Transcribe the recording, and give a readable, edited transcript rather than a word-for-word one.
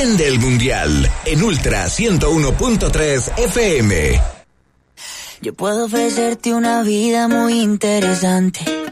Prende el Mundial en Ultra 101.3 FM. Yo puedo ofrecerte una vida muy interesante,